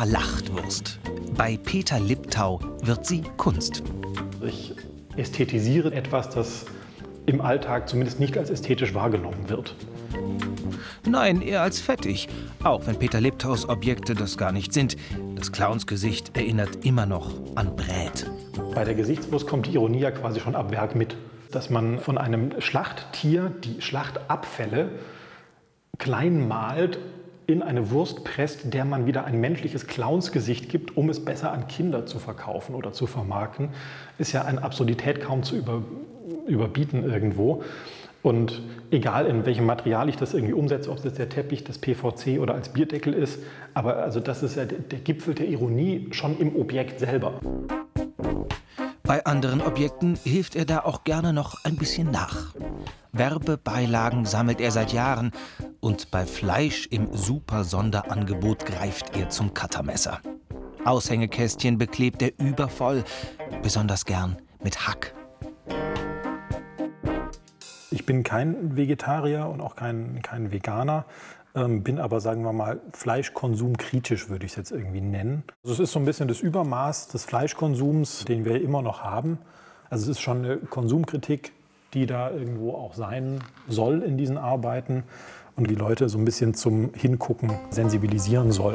Scharlachtwurst. Bei Peter Liptau wird sie Kunst. Ich ästhetisiere etwas, das im Alltag zumindest nicht als ästhetisch wahrgenommen wird. Nein, eher als fettig. Auch wenn Peter Liptaus Objekte das gar nicht sind. Das Clownsgesicht erinnert immer noch an Brät. Bei der Gesichtswurst kommt die Ironie ja quasi schon ab Werk mit. Dass man von einem Schlachttier die Schlachtabfälle klein malt, in eine Wurst presst, der man wieder ein menschliches Clownsgesicht gibt, um es besser an Kinder zu verkaufen oder zu vermarkten, ist ja eine Absurdität kaum zu überbieten irgendwo. Und egal, in welchem Material ich das irgendwie umsetze, ob es jetzt der Teppich, das PVC oder als Bierdeckel ist, aber also das ist ja der Gipfel der Ironie schon im Objekt selber. Bei anderen Objekten hilft er da auch gerne noch ein bisschen nach. Werbebeilagen sammelt er seit Jahren und bei Fleisch im Super-Sonderangebot greift er zum Cuttermesser. Aushängekästchen beklebt er übervoll, besonders gern mit Hack. Ich bin kein Vegetarier und auch kein Veganer, bin aber, sagen wir mal, fleischkonsumkritisch, würde ich es jetzt irgendwie nennen. Also es ist so ein bisschen das Übermaß des Fleischkonsums, den wir immer noch haben. Also es ist schon eine Konsumkritik, die da irgendwo auch sein soll in diesen Arbeiten und die Leute so ein bisschen zum Hingucken sensibilisieren soll.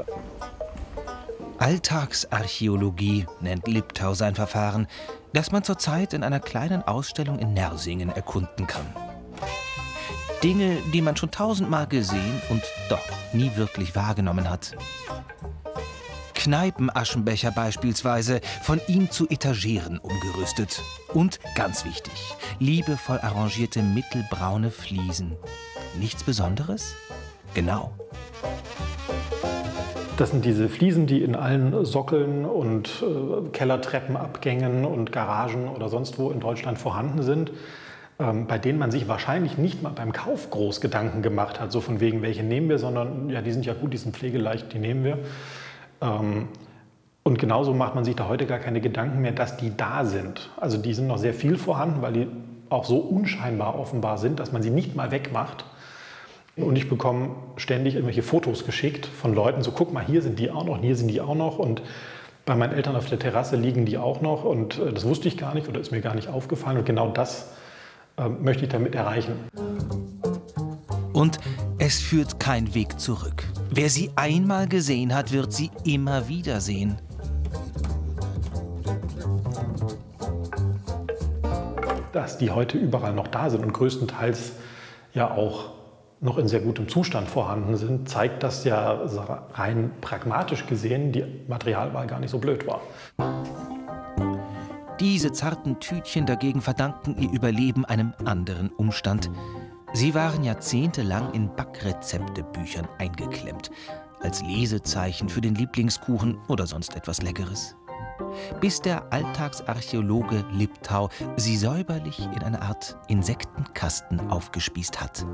Alltagsarchäologie nennt Liptau sein Verfahren, das man zurzeit in einer kleinen Ausstellung in Nersingen erkunden kann. Dinge, die man schon tausendmal gesehen und doch nie wirklich wahrgenommen hat. Kneipenaschenbecher beispielsweise, von ihm zu Etageren umgerüstet. Und, ganz wichtig, liebevoll arrangierte mittelbraune Fliesen. Nichts Besonderes? Genau. Das sind diese Fliesen, die in allen Sockeln und Kellertreppenabgängen und Garagen oder sonst wo in Deutschland vorhanden sind, bei denen man sich wahrscheinlich nicht mal beim Kauf groß Gedanken gemacht hat, so von wegen, welche nehmen wir, sondern ja, die sind ja gut, die sind pflegeleicht, die nehmen wir. Und genauso macht man sich da heute gar keine Gedanken mehr, dass die da sind. Also die sind noch sehr viel vorhanden, weil die auch so unscheinbar offenbar sind, dass man sie nicht mal wegmacht. Und ich bekomme ständig irgendwelche Fotos geschickt von Leuten, so guck mal, hier sind die auch noch, hier sind die auch noch und bei meinen Eltern auf der Terrasse liegen die auch noch und das wusste ich gar nicht oder ist mir gar nicht aufgefallen und genau das möchte ich damit erreichen. Und es führt kein Weg zurück. Wer sie einmal gesehen hat, wird sie immer wieder sehen. Dass die heute überall noch da sind und größtenteils ja auch noch in sehr gutem Zustand vorhanden sind, zeigt, dass ja rein pragmatisch gesehen die Materialwahl gar nicht so blöd war. Diese zarten Tütchen dagegen verdanken ihr Überleben einem anderen Umstand. Sie waren jahrzehntelang in Backrezeptebüchern eingeklemmt, als Lesezeichen für den Lieblingskuchen oder sonst etwas Leckeres. Bis der Alltagsarchäologe Liptau sie säuberlich in eine Art Insektenkasten aufgespießt hat.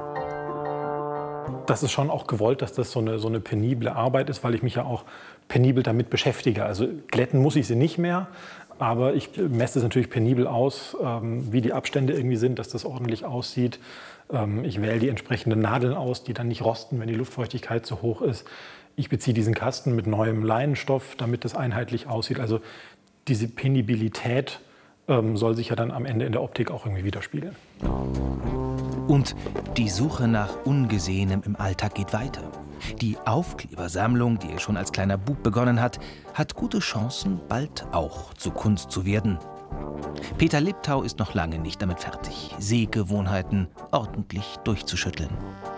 Das ist schon auch gewollt, dass das so eine penible Arbeit ist, weil ich mich ja auch penibel damit beschäftige. Also glätten muss ich sie nicht mehr, aber ich messe es natürlich penibel aus, wie die Abstände irgendwie sind, dass das ordentlich aussieht. Ich wähle die entsprechenden Nadeln aus, die dann nicht rosten, wenn die Luftfeuchtigkeit zu hoch ist. Ich beziehe diesen Kasten mit neuem Leinenstoff, damit das einheitlich aussieht. Also diese Penibilität soll sich ja dann am Ende in der Optik auch irgendwie widerspiegeln. Und die Suche nach Ungesehenem im Alltag geht weiter. Die Aufklebersammlung, die er schon als kleiner Bub begonnen hat, hat gute Chancen, bald auch zu Kunst zu werden. Peter Liptau ist noch lange nicht damit fertig, Sehgewohnheiten ordentlich durchzuschütteln.